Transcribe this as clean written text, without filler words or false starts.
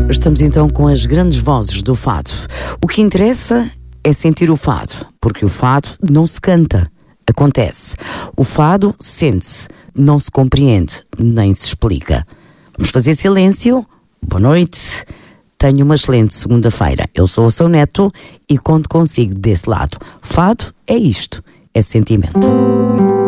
Estamos então com as grandes vozes do fado. O que interessa é sentir o fado, porque o fado não se canta, acontece. O fado sente-se, não se compreende, nem se explica. Vamos fazer silêncio. Boa noite. Tenho uma excelente segunda-feira. Eu sou o seu Neto e conto consigo desse lado. Fado é isto, é sentimento.